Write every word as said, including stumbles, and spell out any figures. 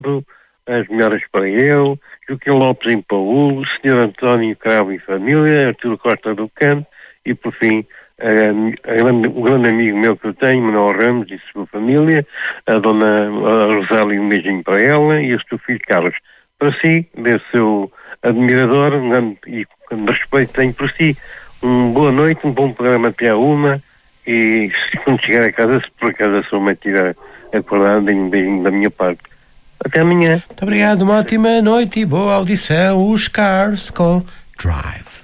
as melhoras para ele, Joaquim Lopes em Paúl, senhor António Cravo e família, Arturo Costa do Canto e, por fim, a, a grande, o grande amigo meu que eu tenho, Manuel Ramos e sua família, a dona Rosália, um beijinho para ela e o seu filho Carlos. Para si, desse seu admirador, um grande, e com respeito tenho por si, uma boa noite, um bom programa até à uma e se quando chegar a casa, se por acaso a sua mãe estiver acordada, um beijinho da minha parte. Até amanhã. Muito obrigado, uma ótima noite e boa audição. Os Cars com Drive.